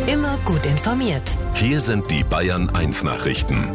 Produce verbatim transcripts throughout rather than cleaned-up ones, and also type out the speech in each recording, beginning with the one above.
Immer gut informiert. Hier sind die Bayern eins Nachrichten.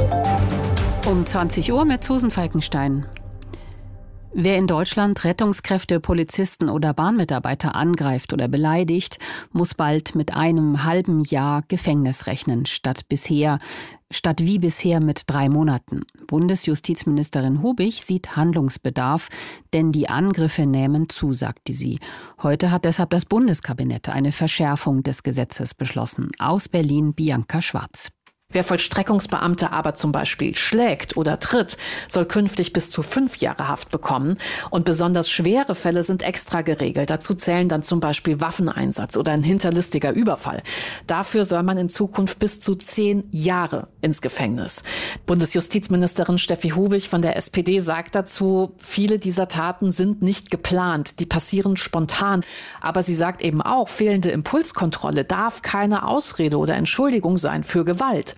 Um zwanzig Uhr mit Susan Falkenstein. Wer in Deutschland Rettungskräfte, Polizisten oder Bahnmitarbeiter angreift oder beleidigt, muss bald mit einem halben Jahr Gefängnis rechnen, statt bisher, statt wie bisher mit drei Monaten. Bundesjustizministerin Hubig sieht Handlungsbedarf, denn die Angriffe nehmen zu, sagte sie. Heute hat deshalb das Bundeskabinett eine Verschärfung des Gesetzes beschlossen. Aus Berlin Bianca Schwarz. Wer Vollstreckungsbeamte aber zum Beispiel schlägt oder tritt, soll künftig bis zu fünf Jahre Haft bekommen. Und besonders schwere Fälle sind extra geregelt. Dazu zählen dann zum Beispiel Waffeneinsatz oder ein hinterlistiger Überfall. Dafür soll man in Zukunft bis zu zehn Jahre ins Gefängnis. Bundesjustizministerin Steffi Hubig von der S P D sagt dazu, viele dieser Taten sind nicht geplant, die passieren spontan. Aber sie sagt eben auch, fehlende Impulskontrolle darf keine Ausrede oder Entschuldigung sein für Gewalt.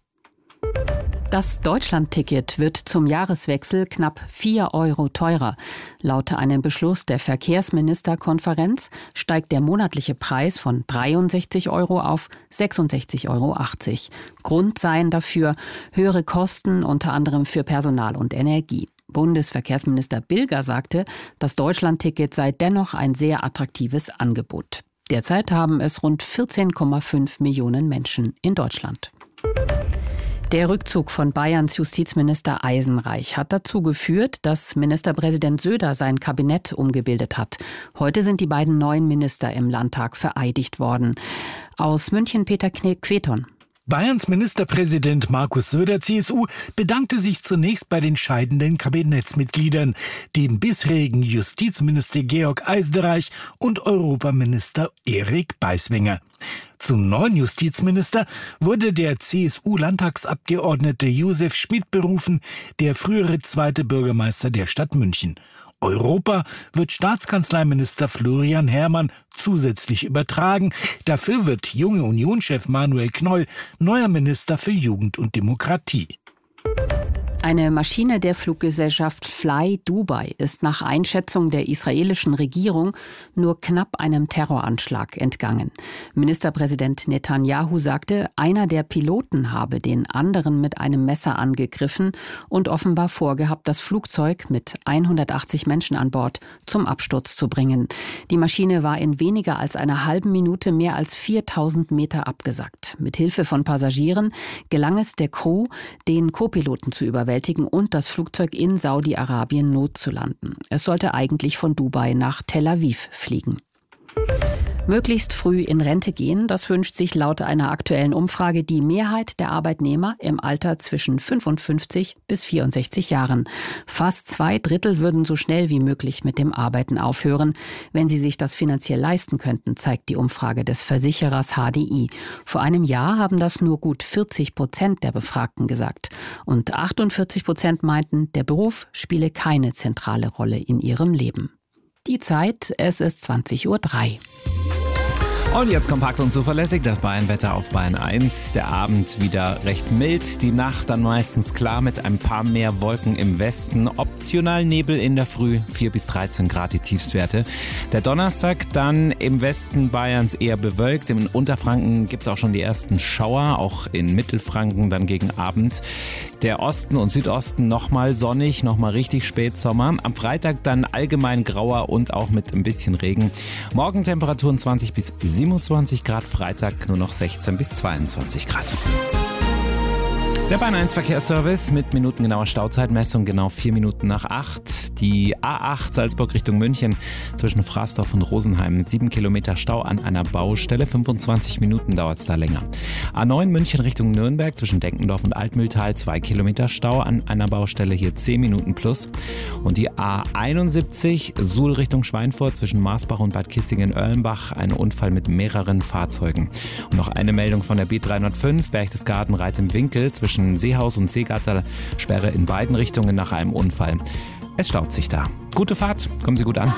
Das Deutschlandticket wird zum Jahreswechsel knapp vier Euro teurer. Laut einem Beschluss der Verkehrsministerkonferenz steigt der monatliche Preis von dreiundsechzig Euro auf sechsundsechzig Euro achtzig. Grund seien dafür höhere Kosten, unter anderem für Personal und Energie. Bundesverkehrsminister Bilger sagte, das Deutschlandticket sei dennoch ein sehr attraktives Angebot. Derzeit haben es rund vierzehn Komma fünf Millionen Menschen in Deutschland. Der Rückzug von Bayerns Justizminister Eisenreich hat dazu geführt, dass Ministerpräsident Söder sein Kabinett umgebildet hat. Heute sind die beiden neuen Minister im Landtag vereidigt worden. Aus München Peter Queton. Bayerns Ministerpräsident Markus Söder, C S U, bedankte sich zunächst bei den scheidenden Kabinettsmitgliedern, dem bisherigen Justizminister Georg Eisenreich und Europaminister Erik Beiswenger. Zum neuen Justizminister wurde der C S U-Landtagsabgeordnete Josef Schmid berufen, der frühere zweite Bürgermeister der Stadt München. Europa wird Staatskanzleiminister Florian Herrmann zusätzlich übertragen. Dafür wird junge Unionschef Manuel Knoll neuer Minister für Jugend und Demokratie. Eine Maschine der Fluggesellschaft Fly Dubai ist nach Einschätzung der israelischen Regierung nur knapp einem Terroranschlag entgangen. Ministerpräsident Netanyahu sagte, einer der Piloten habe den anderen mit einem Messer angegriffen und offenbar vorgehabt, das Flugzeug mit hundertachtzig Menschen an Bord zum Absturz zu bringen. Die Maschine war in weniger als einer halben Minute mehr als viertausend Meter abgesackt. Mit Hilfe von Passagieren gelang es der Crew, den Co-Piloten zu überwältigen und das Flugzeug in Saudi-Arabien notzulanden. Es sollte eigentlich von Dubai nach Tel Aviv fliegen. Möglichst früh in Rente gehen, das wünscht sich laut einer aktuellen Umfrage die Mehrheit der Arbeitnehmer im Alter zwischen fünfundfünfzig bis vierundsechzig Jahren. Fast zwei Drittel würden so schnell wie möglich mit dem Arbeiten aufhören, wenn sie sich das finanziell leisten könnten, zeigt die Umfrage des Versicherers H D I. Vor einem Jahr haben das nur gut vierzig Prozent der Befragten gesagt. Und achtundvierzig Prozent meinten, der Beruf spiele keine zentrale Rolle in ihrem Leben. Die Zeit, es ist zwanzig Uhr drei. Und jetzt kompakt und zuverlässig das Bayernwetter auf Bayern eins. Der Abend wieder recht mild, die Nacht dann meistens klar mit ein paar mehr Wolken im Westen. Optional Nebel in der Früh, vier bis dreizehn Grad die Tiefstwerte. Der Donnerstag dann im Westen Bayerns eher bewölkt. Im Unterfranken gibt es auch schon die ersten Schauer, auch in Mittelfranken dann gegen Abend. Der Osten und Südosten nochmal sonnig, nochmal richtig Spätsommer. Am Freitag dann allgemein grauer und auch mit ein bisschen Regen. Morgen Temperaturen zwanzig bis siebenundzwanzig Grad, Freitag nur noch sechzehn bis zweiundzwanzig Grad. Der Bayern eins Verkehrsservice mit minutengenauer Stauzeitmessung, genau vier Minuten nach acht. Die A acht Salzburg Richtung München zwischen Fraßdorf und Rosenheim. sieben Kilometer Stau an einer Baustelle, fünfundzwanzig Minuten dauert es da länger. A neun München Richtung Nürnberg zwischen Denkendorf und Altmühltal, zwei Kilometer Stau an einer Baustelle, hier zehn Minuten plus. Und die A einundsiebzig Suhl Richtung Schweinfurt zwischen Marsbach und Bad Kissingen-Erlenbach, ein Unfall mit mehreren Fahrzeugen. Und noch eine Meldung von der B dreihundertfünf, Berchtesgaden Reit im Winkel zwischen Seehaus und Seegatter, Sperre in beiden Richtungen nach einem Unfall. Es staut sich da. Gute Fahrt, kommen Sie gut an.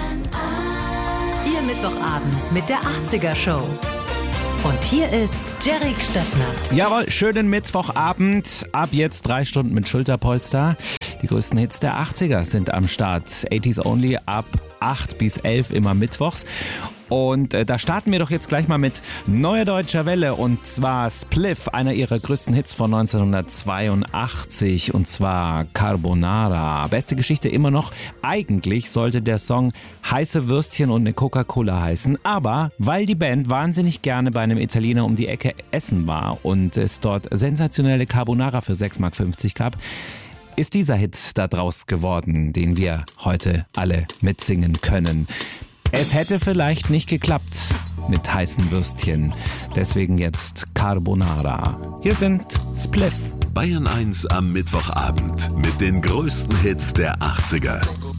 Ihr Mittwochabend mit der achtziger Show. Und hier ist Jerry Stöttner. Jawohl, schönen Mittwochabend. Ab jetzt drei Stunden mit Schulterpolster. Die größten Hits der achtziger sind am Start. achtziger Only ab acht bis elf immer mittwochs. Und äh, da starten wir doch jetzt gleich mal mit Neue Deutscher Welle und zwar Spliff, einer ihrer größten Hits von neunzehnhundertzweiundachtzig und zwar Carbonara. Beste Geschichte immer noch. Eigentlich sollte der Song Heiße Würstchen und eine Coca-Cola heißen, aber weil die Band wahnsinnig gerne bei einem Italiener um die Ecke essen war und es dort sensationelle Carbonara für sechs Mark fünfzig gab, ist dieser Hit da draus geworden, den wir heute alle mitsingen können. Es hätte vielleicht nicht geklappt mit heißen Würstchen. Deswegen jetzt Carbonara. Hier sind Spliff. Bayern eins am Mittwochabend mit den größten Hits der achtziger.